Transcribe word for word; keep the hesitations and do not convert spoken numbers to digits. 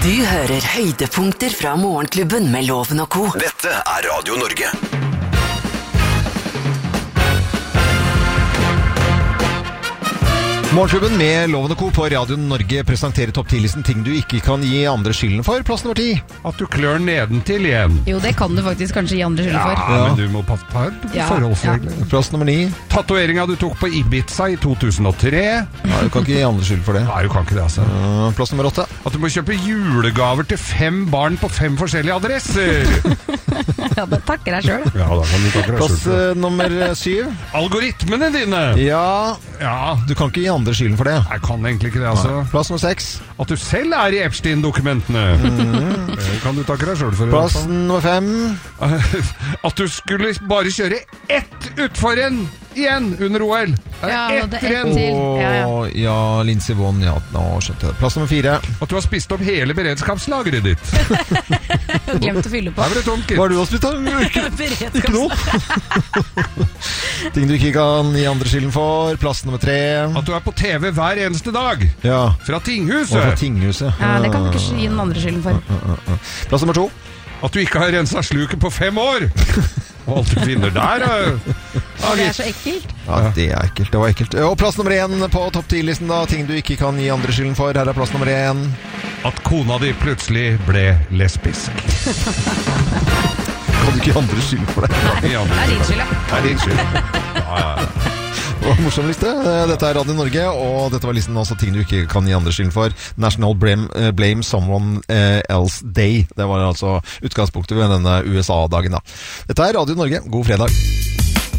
Du hører høydepunkter fra Morgenklubben med Loven og Co. Dette er Radio Norge. Morgenklubben med Loven og Co. på Radio Norge presenterer topp ti-listen ting du ikke kan gi andre skylden for. Plass nummer ti. At du klør nedentil igjen. Jo, det kan du faktisk kanskje gi andre skylden for. Ja, men du må passe på Ja, forholdsregler. Plass nummer ni. Tatoveringa du tok på Ibiza i to tusen og tre. Ja, du kan ikke gi andre skyld for det. Nei, du kan ikke det, altså. Uh, Plass nummer åtte. At du må kjøpe julegaver til fem barn på fem forskjellige adresser. Ja, da takker jeg selv. Ja, da kan du takke deg Plass selv for. uh, nummer syv. Algoritmene dine. Ja, Ja, du kan ikke gi andre skylden for det. jeg kan egentlig ikke det, altså. Plass nummer seks. At du selv er i Epstein-dokumentene. Det kan du takke deg selv for. i hvert Plass fall. nummer fem. At du skulle bare kjøre ett utforrenn igjen under O L. Det er Ja, ett det er ett renn. til. Ja, ja. Åh, ja, Lindsey Vonn. Ja, nå skjønte jeg det. Plass nummer fire. At du har spist opp hele beredskapslageret ditt. Glemt å fylle på. Der var det tomt, gitt. Hva har du også spist da? Ikke, ikke noe. Ting du ikke kan gi andre skylden for. Plass nummer tre. At du er på T V hver eneste dag. Ja. Fra Og fra tinghuset. tinghuset. Ja, det kan du ikke gi noen andre skylden for. Plass nummer to. At du ikke har rensa sluket på fem år. Og alt du finner der. eh, Og det er så ekkelt. Ja, det er ekkelt. Det var ekkelt. Og plass nummer én på topp ti-listen da. Ting du ikke kan gi andre skylden for. Her er plass nummer én. At kona di plutselig ble lesbisk. Kan du ikke gi andre skylden for det? Det er din skyld, ja. Det er din skyld. Ja, ja, ja. Det var en morsom liste. Dette er Radio Norge, og dette var listen også ting du ikke kan gi andre skylden for. National Blame, uh, Blame Someone Else Day. Det var altså utgangspunktet ved denne U S A-dagen da. Dette er Radio Norge. God fredag.